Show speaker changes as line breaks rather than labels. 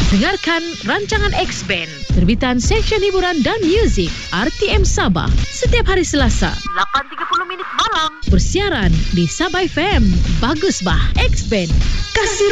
Dengarkan rancangan X-Band, terbitan Seksyen Hiburan dan Muzik RTM Sabah, setiap hari Selasa 8.30 malam bersiaran di Sabah FM. Bagus bah, X-Band kasih